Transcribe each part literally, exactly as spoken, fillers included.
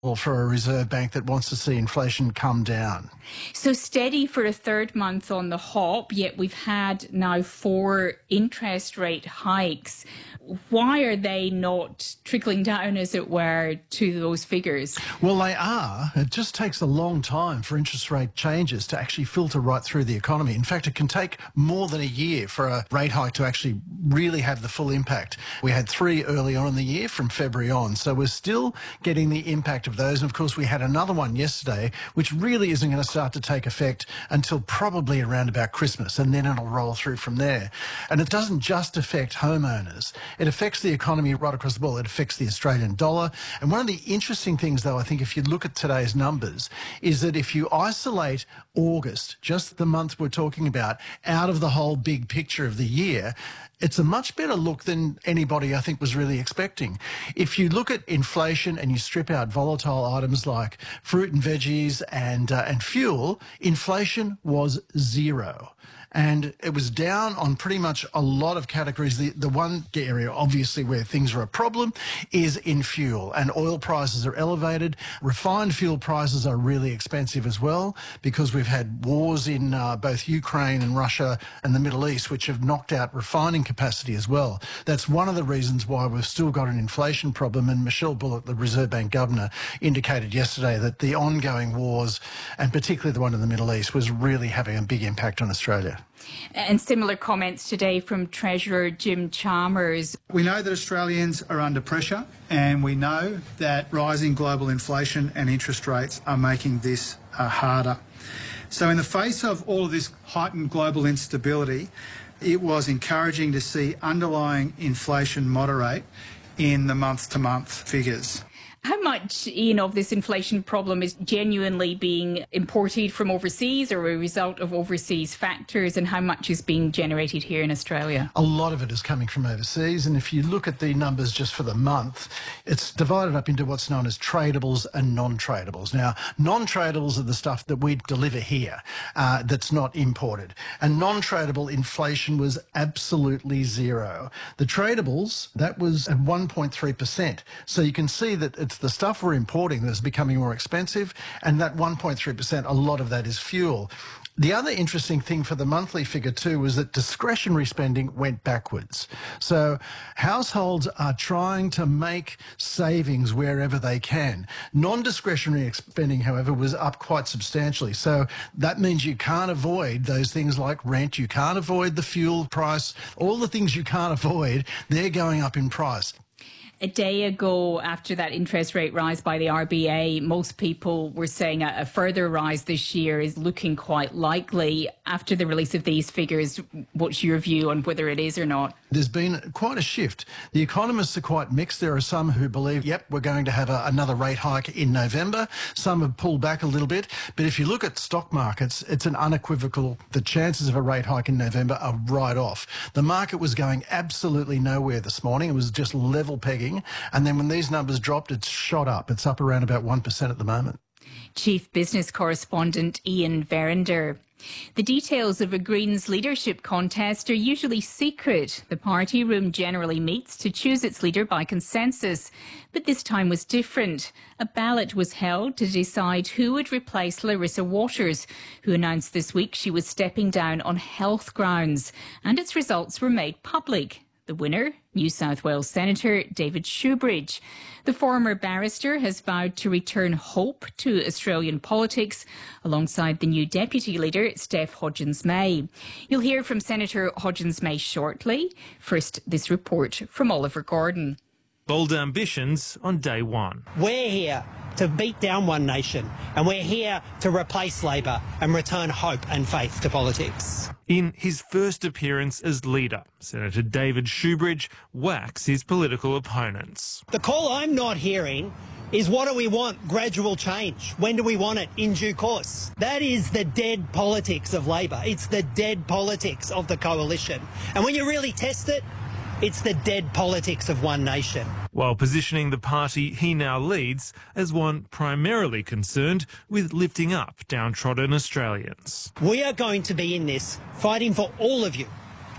Or for a Reserve Bank that wants to see inflation come down. So steady for a third month on the hop, yet we've had now four interest rate hikes. Why are they not trickling down, as it were, to those figures? Well, they are. It just takes a long time for interest rate changes to actually filter right through the economy. In fact, it can take more than a year for a rate hike to actually really have the full impact. We had three early on in the year from February on, so we're still getting the impact of those. And of course, we had another one yesterday, which really isn't going to start to take effect until probably around about Christmas, and then it'll roll through from there. And it doesn't just affect homeowners. It affects the economy right across the board. It affects the Australian dollar. And one of the interesting things, though, I think if you look at today's numbers, is that if you isolate August, just the month we're talking about, out of the whole big picture of the year, it's a much better look than anybody, I think, was really expecting. If you look at inflation and you strip out volatile items like fruit and veggies and, uh, and fuel, inflation was zero. And it was down on pretty much a lot of categories. The, the one area, obviously, where things are a problem is in fuel. And oil prices are elevated. Refined fuel prices are really expensive as well, because we've had wars in uh, both Ukraine and Russia and the Middle East, which have knocked out refining capacity as well. That's one of the reasons why we've still got an inflation problem. And Michelle Bullock, the Reserve Bank governor, indicated yesterday that the ongoing wars, and particularly the one in the Middle East, was really having a big impact on Australia. And similar comments today from Treasurer Jim Chalmers. We know that Australians are under pressure, and we know that rising global inflation and interest rates are making this uh, harder. So in the face of all of this heightened global instability, it was encouraging to see underlying inflation moderate in the month-to-month figures. How much, Ian, of this inflation problem is genuinely being imported from overseas or a result of overseas factors, and how much is being generated here in Australia? A lot of it is coming from overseas, and if you look at the numbers just for the month, it's divided up into what's known as tradables and non-tradables. Now, non-tradables are the stuff that we deliver here uh, that's not imported, and non-tradable inflation was absolutely zero. The tradables, that was at one point three percent, so you can see that it's the stuff we're importing that's becoming more expensive, and that one point three percent, a lot of that is fuel. The other interesting thing for the monthly figure too was that discretionary spending went backwards. So households are trying to make savings wherever they can. Non-discretionary spending, however, was up quite substantially. So that means you can't avoid those things like rent, you can't avoid the fuel price, all the things you can't avoid, they're going up in price. A day ago, after that interest rate rise by the R B A, most people were saying a, a further rise this year is looking quite likely. After the release of these figures, what's your view on whether it is or not? There's been quite a shift. The economists are quite mixed. There are some who believe, yep, we're going to have a, another rate hike in November. Some have pulled back a little bit. But if you look at stock markets, it's an unequivocal, the chances of a rate hike in November are right off. The market was going absolutely nowhere this morning. It was just level pegging. And then when these numbers dropped, it's shot up. It's up around about one percent at the moment. Chief Business Correspondent Ian Verinder. The details of a Greens leadership contest are usually secret. The party room generally meets to choose its leader by consensus. But this time was different. A ballot was held to decide who would replace Larissa Waters, who announced this week she was stepping down on health grounds. And its results were made public. The winner, New South Wales Senator David Shoebridge. The former barrister has vowed to return hope to Australian politics alongside the new deputy leader, Steph Hodgins-May. You'll hear from Senator Hodgins-May shortly. First, this report from Oliver Gordon. Bold ambitions on day one. We're here to beat down One Nation, and we're here to replace Labor and return hope and faith to politics. In his first appearance as leader, Senator David Shoebridge whacks his political opponents. The call I'm not hearing is, what do we want? Gradual change. When do we want it? In due course. That is the dead politics of Labor. It's the dead politics of the coalition. And when you really test it, it's the dead politics of One Nation. While positioning the party he now leads as one primarily concerned with lifting up downtrodden Australians. We are going to be in this fighting for all of you,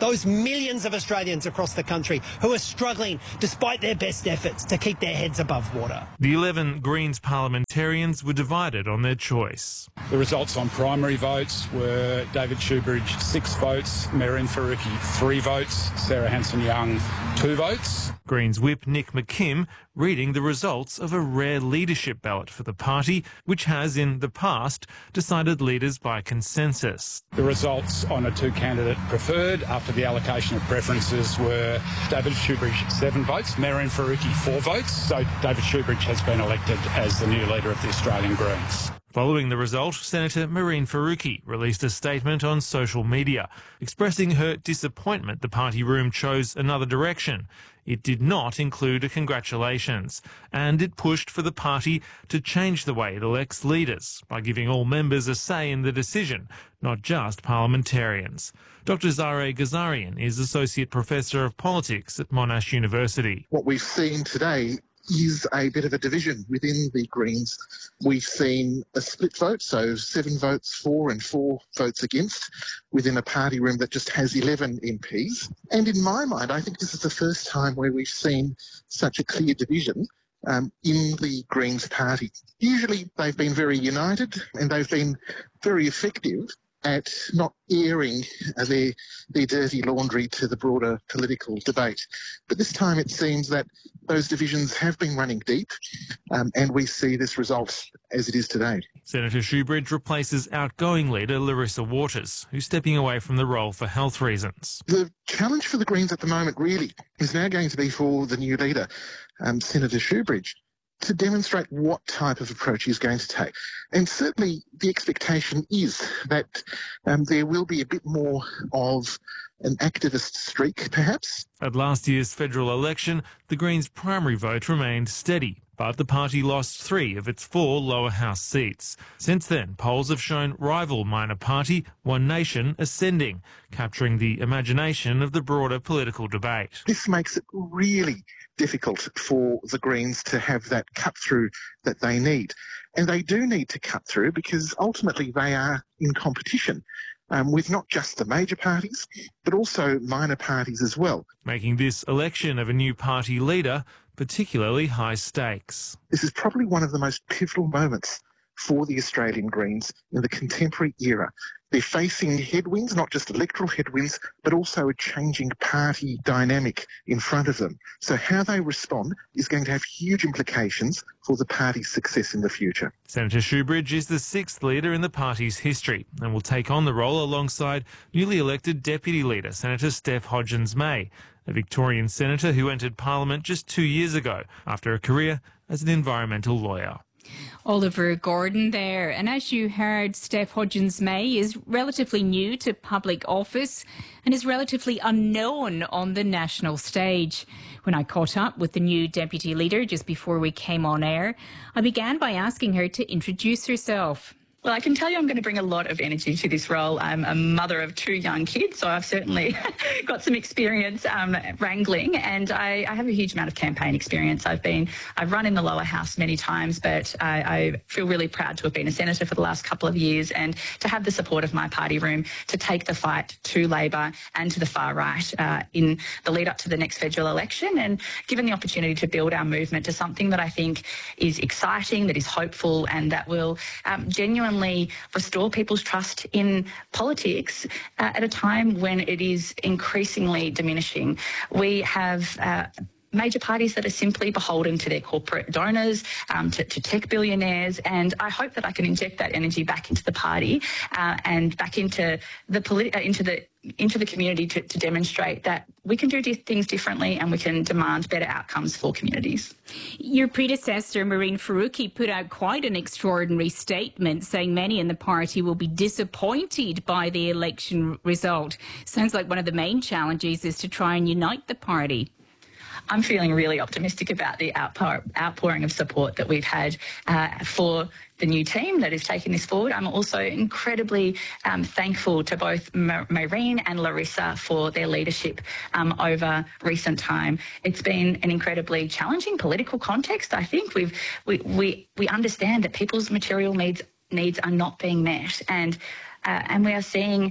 those millions of Australians across the country who are struggling despite their best efforts to keep their heads above water. The eleven Greens parliamentarians were divided on their choice. The results on primary votes were David Shoebridge, six votes, Mehreen Faruqi, three votes, Sarah Hanson-Young, two votes. Greens whip Nick McKim reading the results of a rare leadership ballot for the party, which has in the past decided leaders by consensus. The results on a two-candidate preferred after the allocation of preferences were David Shoebridge, seven votes, Mehreen Faruqi, four votes. So David Shoebridge has been elected as the new leader of the Australian Greens. Following the result, Senator Mehreen Faruqi released a statement on social media, expressing her disappointment the party room chose another direction. It did not include a congratulations, and it pushed for the party to change the way it elects leaders by giving all members a say in the decision, not just parliamentarians. Doctor Zahra Ghazarian is Associate Professor of Politics at Monash University. What we've seen today is a bit of a division within the Greens. We've seen a split vote, so seven votes for and four votes against within a party room that just has eleven M Ps. And in my mind, I think this is the first time where we've seen such a clear division um, in the Greens party. Usually they've been very united and they've been very effective at not airing their, their dirty laundry to the broader political debate. But this time it seems that those divisions have been running deep, um, and we see this result as it is today. Senator Shoebridge replaces outgoing leader Larissa Waters, who's stepping away from the role for health reasons. The challenge for the Greens at the moment really is now going to be for the new leader, um, Senator Shoebridge, to demonstrate what type of approach he's going to take. And certainly the expectation is that um, there will be a bit more of an activist streak, perhaps. At last year's federal election, the Greens' primary vote remained steady, but the party lost three of its four lower house seats. Since then, polls have shown rival minor party, One Nation, ascending, capturing the imagination of the broader political debate. This makes it really difficult for the Greens to have that cut-through that they need. And they do need to cut through because ultimately they are in competition um, with not just the major parties, but also minor parties as well. Making this election of a new party leader particularly high stakes. This is probably one of the most pivotal moments for the Australian Greens in the contemporary era. They're facing headwinds, not just electoral headwinds, but also a changing party dynamic in front of them. So how they respond is going to have huge implications for the party's success in the future. Senator Shoebridge is the sixth leader in the party's history and will take on the role alongside newly elected Deputy Leader Senator Steph Hodgins-May, a Victorian senator who entered Parliament just two years ago after a career as an environmental lawyer. Oliver Gordon there. And as you heard, Steph Hodgins-May is relatively new to public office and is relatively unknown on the national stage. When I caught up with the new deputy leader just before we came on air, I began by asking her to introduce herself. Well, I can tell you I'm going to bring a lot of energy to this role. I'm a mother of two young kids, so I've certainly got some experience um, wrangling, and I, I have a huge amount of campaign experience. I've been, I've run in the lower house many times, but I, I feel really proud to have been a senator for the last couple of years and to have the support of my party room to take the fight to Labor and to the far right uh, in the lead up to the next federal election, and given the opportunity to build our movement to something that I think is exciting, that is hopeful, and that will um, genuinely restore people's trust in politics uh, at a time when it is increasingly diminishing. We have uh, major parties that are simply beholden to their corporate donors, um, to, to tech billionaires, and I hope that I can inject that energy back into the party uh, and back into the politi- uh, into the into the community to, to demonstrate that we can do di- things differently and we can demand better outcomes for communities. Your predecessor, Mehreen Faruqi, put out quite an extraordinary statement saying many in the party will be disappointed by the election result. Sounds like one of the main challenges is to try and unite the party. I'm feeling really optimistic about the outpour, outpouring of support that we've had uh, for the new team that is taking this forward. I'm also incredibly um, thankful to both Mehreen and Larissa for their leadership um, over recent time. It's been an incredibly challenging political context. I think we've we we, we understand that people's material needs needs are not being met, and uh, and we are seeing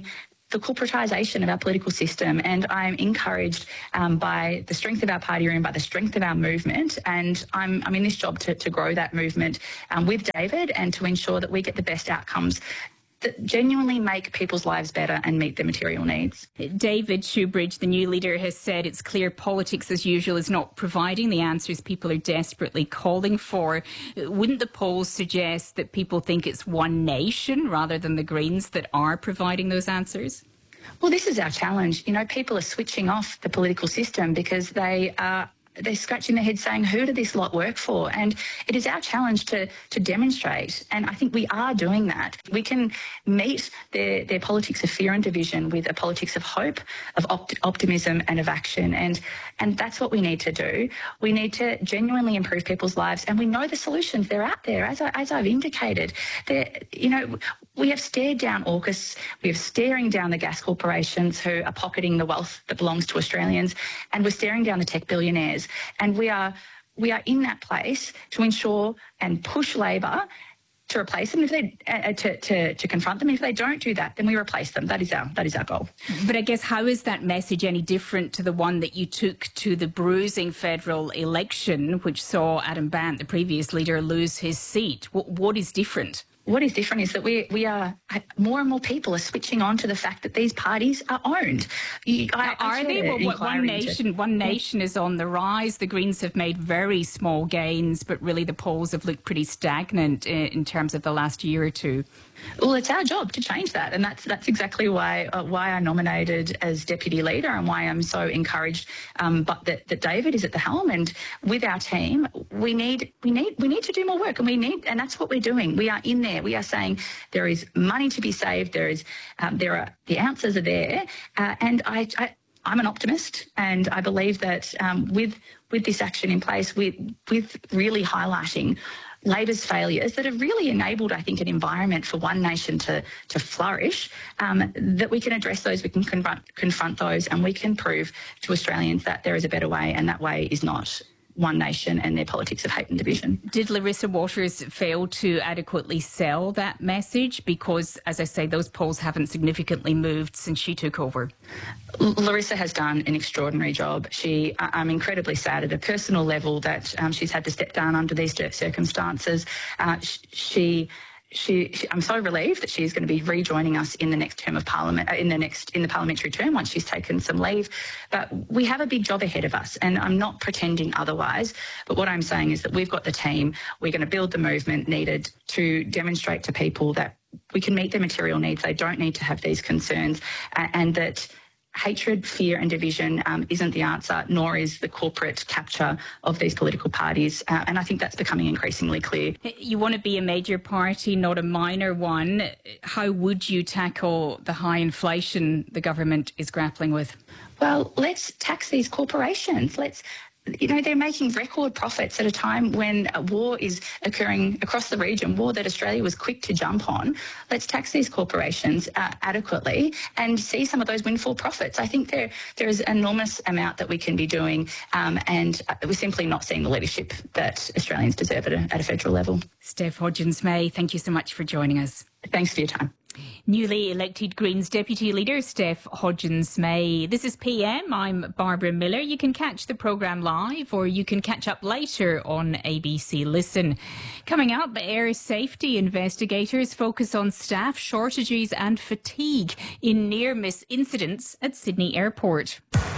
the corporatisation of our political system. And I'm encouraged um, by the strength of our party room, by the strength of our movement. And I'm, I'm in this job to, to grow that movement um, with David and to ensure that we get the best outcomes that genuinely make people's lives better and meet their material needs. David Shoebridge, the new leader, has said it's clear politics as usual is not providing the answers people are desperately calling for. Wouldn't the polls suggest that people think it's One Nation rather than the Greens that are providing those answers? Well, this is our challenge. You know, people are switching off the political system because they are they're scratching their heads saying, who did this lot work for? And it is our challenge to to demonstrate, and I think we are doing that. We can meet their, their politics of fear and division with a politics of hope, of opt- optimism and of action, and and that's what we need to do. We need to genuinely improve people's lives, and we know the solutions. They're out there, as, I, as I've indicated. They're, you know, we have stared down AUKUS, we are staring down the gas corporations who are pocketing the wealth that belongs to Australians, and we're staring down the tech billionaires. And we are we are in that place to ensure and push Labor to replace them, if they uh, to, to to confront them. If they don't do that, then we replace them. That is our that is our goal. But I guess, how is that message any different to the one that you took to the bruising federal election, which saw Adam Bandt, the previous leader, lose his seat? What, what is different? What is different is that we we are more and more people are switching on to the fact that these parties are owned. You, I, are I they? Well, what, One Nation, into, One Nation is on the rise. The Greens have made very small gains, but really the polls have looked pretty stagnant in, in terms of the last year or two. Well, it's our job to change that, and that's that's exactly why uh, why I nominated as deputy leader, and why I'm so encouraged. Um, but that, that David is at the helm, and with our team, we need we need we need to do more work, and we need, and that's what we're doing. We are in there. We are saying there is money to be saved. There is um, there are the answers are there, uh, and I, I I'm an optimist, and I believe that um, with with this action in place, with with really highlighting Labor's failures that have really enabled, I think, an environment for One Nation to to flourish, um, that we can address those, we can confront, confront those, and we can prove to Australians that there is a better way, and that way is not One Nation and their politics of hate and division. Did Larissa Waters fail to adequately sell that message? Because, as I say, those polls haven't significantly moved since she took over. L- Larissa has done an extraordinary job. She, I- I'm incredibly sad at a personal level that um, she's had to step down under these circumstances. Uh, sh- she... She, she, I'm so relieved that she's going to be rejoining us in the next term of Parliament, uh, in the next in the parliamentary term once she's taken some leave. But we have a big job ahead of us, and I'm not pretending otherwise. But what I'm saying is that we've got the team. We're going to build the movement needed to demonstrate to people that we can meet their material needs. They don't need to have these concerns, uh, and that hatred, fear and division um, isn't the answer, nor is the corporate capture of these political parties. Uh, and I think that's becoming increasingly clear. You want to be a major party, not a minor one. How would you tackle the high inflation the government is grappling with? Well, let's tax these corporations. Let's You know, they're making record profits at a time when a war is occurring across the region, war that Australia was quick to jump on. Let's tax these corporations uh, adequately and see some of those windfall profits. I think there there is an enormous amount that we can be doing, um, and we're simply not seeing the leadership that Australians deserve at a, at a federal level. Steph Hodgins-May, thank you so much for joining us. Thanks for your time. Newly elected Greens Deputy Leader Steph Hodgins-May. This is P M. I'm Barbara Miller. You can catch the programme live, or you can catch up later on A B C Listen. Coming up, air safety investigators focus on staff shortages and fatigue in near-miss incidents at Sydney Airport.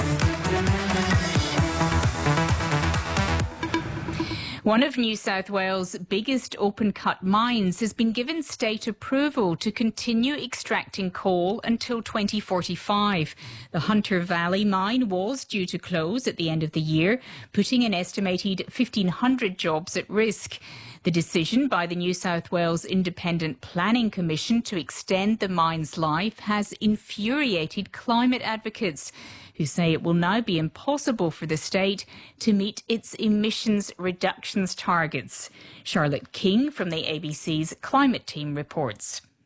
One of New South Wales' biggest open-cut mines has been given state approval to continue extracting coal until twenty forty-five. The Hunter Valley mine was due to close at the end of the year, putting an estimated fifteen hundred jobs at risk. The decision by the New South Wales Independent Planning Commission to extend the mine's life has infuriated climate advocates, who say it will now be impossible for the state to meet its emissions reductions targets. Charlotte King from the A B C's Climate Team reports.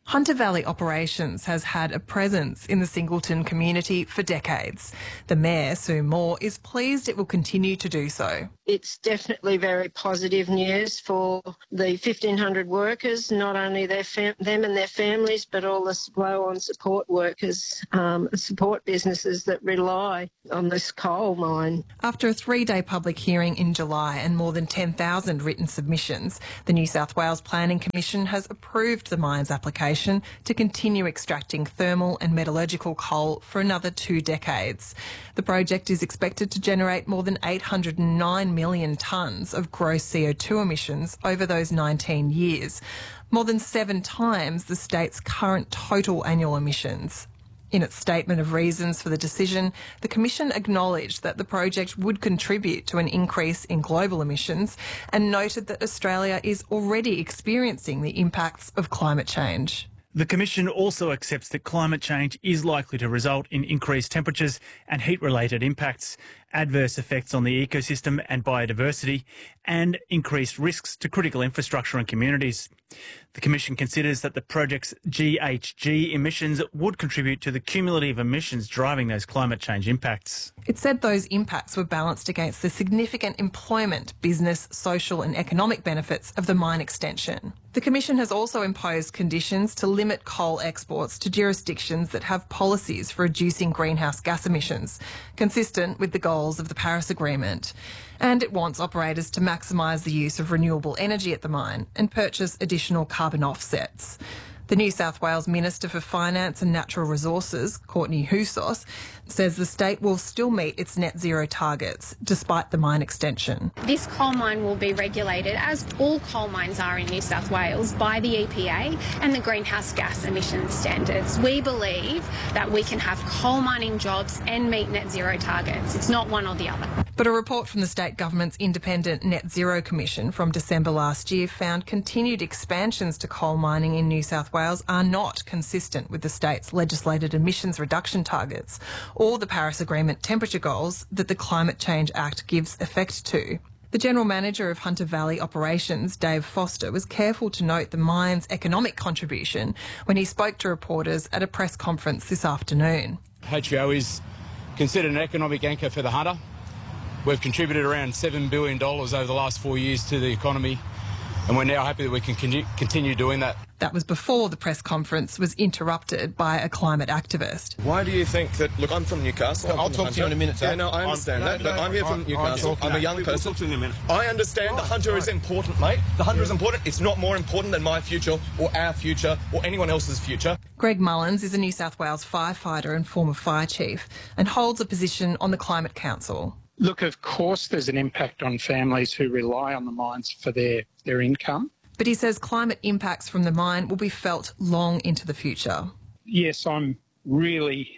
Hunter Valley Operations has had a presence in the Singleton community for decades. The Mayor, Sue Moore, is pleased it will continue to do so. It's definitely very positive news for the fifteen hundred workers, not only their fam- them and their families, but all the flow-on support workers, um, support businesses that rely on this coal mine. After a three-day public hearing in July and more than ten thousand written submissions, the New South Wales Planning Commission has approved the mine's application to continue extracting thermal and metallurgical coal for another two decades. The project is expected to generate more than eight hundred nine million tonnes of gross C O two emissions over those nineteen years, more than seven times the state's current total annual emissions. In its statement of reasons for the decision, the Commission acknowledged that the project would contribute to an increase in global emissions and noted that Australia is already experiencing the impacts of climate change. The Commission also accepts that climate change is likely to result in increased temperatures and heat-related impacts, adverse effects on the ecosystem and biodiversity, and increased risks to critical infrastructure and communities. The Commission considers that the project's G H G emissions would contribute to the cumulative emissions driving those climate change impacts. It said those impacts were balanced against the significant employment, business, social and economic benefits of the mine extension. The Commission has also imposed conditions to limit coal exports to jurisdictions that have policies for reducing greenhouse gas emissions, consistent with the goals of the Paris Agreement. And it wants operators to maximise the use of renewable energy at the mine and purchase additional carbon offsets. The New South Wales Minister for Finance and Natural Resources, Courtney Houssos, says the state will still meet its net zero targets despite the mine extension. This coal mine will be regulated, as all coal mines are in New South Wales, by the E P A and the greenhouse gas emissions standards. We believe that we can have coal mining jobs and meet net zero targets. It's not one or the other. But a report from the state government's independent Net Zero Commission from December last year found continued expansions to coal mining in New South Wales are not consistent with the state's legislated emissions reduction targets or the Paris Agreement temperature goals that the Climate Change Act gives effect to. The General Manager of Hunter Valley Operations, Dave Foster, was careful to note the mine's economic contribution when he spoke to reporters at a press conference this afternoon. H V O is considered an economic anchor for the Hunter. We've contributed around seven billion dollars over the last four years to the economy, and we're now happy that we can con- continue doing that. That was before the press conference was interrupted by a climate activist. Why do you think that... Look, I'm from Newcastle. I'm I'll from talk to you in a minute, Yeah, Dave. no, I understand I'm, that, no, but no, I'm here from I'm, Newcastle. I'm, I'm a young we'll person. talk to you in a minute. I understand Right, the Hunter right. is important, mate. The Hunter is important. It's not more important than my future or our future or anyone else's future. Greg Mullins is a New South Wales firefighter and former fire chief and holds a position on the Climate Council. Look, of course there's an impact on families who rely on the mines for their, their income. But he says climate impacts from the mine will be felt long into the future. Yes, I'm really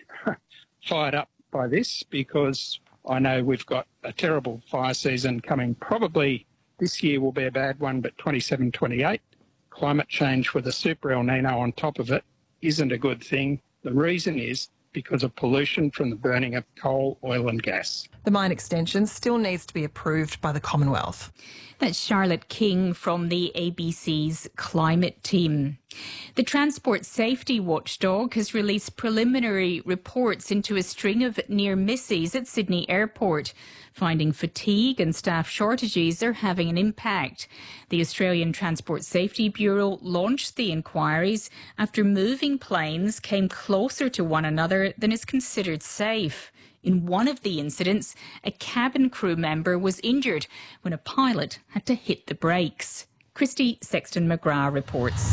fired up by this because I know we've got a terrible fire season coming. Probably this year will be a bad one, but twenty-seven, twenty-eight. Climate change with a super El Nino on top of it isn't a good thing. The reason is because of pollution from the burning of coal, oil and gas. The mine extension still needs to be approved by the Commonwealth. That's Charlotte King from the A B C's climate team. The Transport Safety Watchdog has released preliminary reports into a string of near misses at Sydney Airport. Finding fatigue and staff shortages are having an impact. The Australian Transport Safety Bureau launched the inquiries after moving planes came closer to one another than is considered safe. In one of the incidents, a cabin crew member was injured when a pilot had to hit the brakes. Christy Sexton-McGrath reports.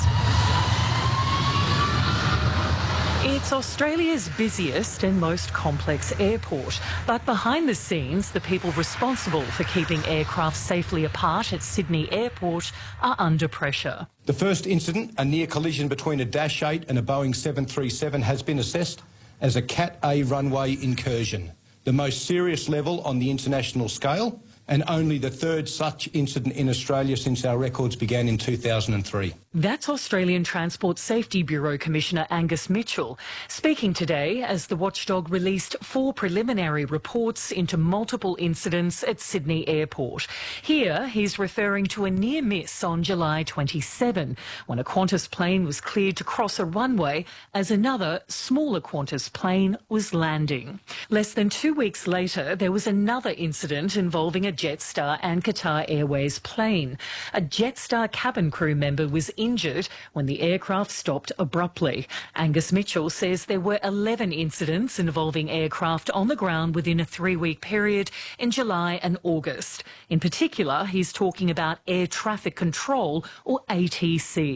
It's Australia's busiest and most complex airport, but behind the scenes, the people responsible for keeping aircraft safely apart at Sydney Airport are under pressure. The first incident, a near collision between a Dash eight and a Boeing seven thirty-seven, has been assessed as a Cat A runway incursion, the most serious level on the international scale, and only the third such incident in Australia since our records began in two thousand three. That's Australian Transport Safety Bureau Commissioner Angus Mitchell speaking today as the watchdog released four preliminary reports into multiple incidents at Sydney Airport. Here he's referring to a near miss on July twenty-seventh when a Qantas plane was cleared to cross a runway as another smaller Qantas plane was landing. Less than two weeks later, there was another incident involving a Jetstar and Qatar Airways plane. A Jetstar cabin crew member was injured when the aircraft stopped abruptly. Angus Mitchell says there were eleven incidents involving aircraft on the ground within a three-week period in July and August. In particular, he's talking about air traffic control, or A T C.